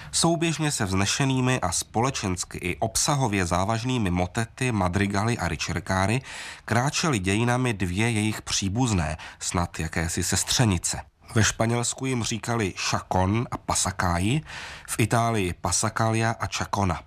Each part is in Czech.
Souběžně se vznešenými a společensky i obsahově závažnými motety, madrigaly a ricerkáry kráčely dějinami dvě jejich příbuzné, snad jakési sestřenice. Ve Španělsku jim říkali chacón a pasacai, v Itálii passacaglia a chacona.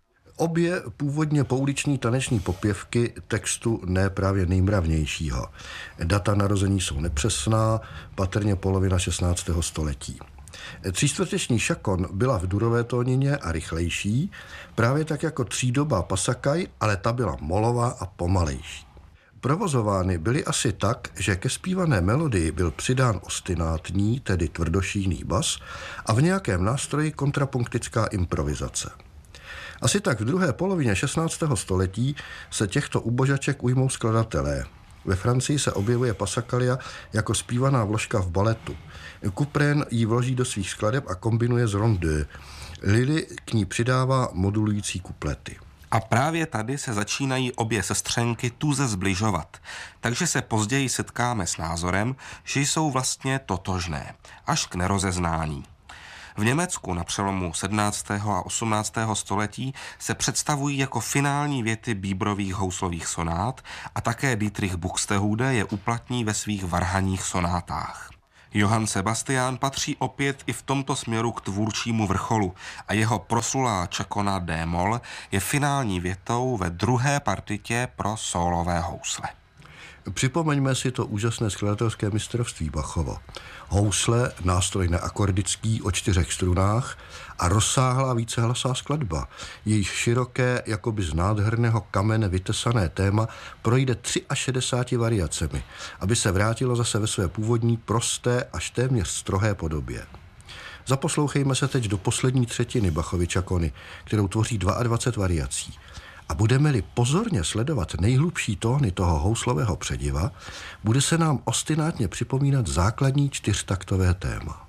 Obě původně pouliční taneční popěvky textu ne právě nejmravnějšího. Data narození jsou nepřesná, patrně polovina 16. století. Tříčtvrteční chacón byla v durové tónině a rychlejší, právě tak jako třídobá pasacai, ale ta byla molová a pomalejší. Provozovány byly asi tak, že ke zpívané melodii byl přidán ostinátní, tedy tvrdošíjný bas a v nějakém nástroji kontrapunktická improvizace. Asi tak v druhé polovině 16. století se těchto ubožaček ujmou skladatelé. Ve Francii se objevuje passacaglia jako zpívaná vložka v baletu. Couperin ji vloží do svých skladeb a kombinuje s rondeux. Lilly k ní přidává modulující kuplety. A právě tady se začínají obě sestřenky tuze zbližovat, takže se později setkáme s názorem, že jsou vlastně totožné, až k nerozeznání. V Německu na přelomu 17. a 18. století se představují jako finální věty Bíberových houslových sonát a také Dietrich Buxtehude je uplatní ve svých varhanních sonátách. Johann Sebastian patří opět i v tomto směru k tvůrčímu vrcholu a jeho proslulá chacona d-moll je finální větou ve druhé partitě pro sólové housle. Připomeňme si to úžasné skladatelské mistrovství Bachovo. Housle, nástroj neakordický o 4 strunách a rozsáhlá vícehlasá skladba. Jejíž široké, jakoby z nádherného kamene vytesané téma projde 63 variacemi, aby se vrátilo zase ve své původní prosté až téměř strohé podobě. Zaposlouchejme se teď do poslední třetiny Bachovy chacony, kterou tvoří 22 variací. A budeme-li pozorně sledovat nejhlubší tóny toho houslového přediva, bude se nám ostinátně připomínat základní čtyřtaktové téma.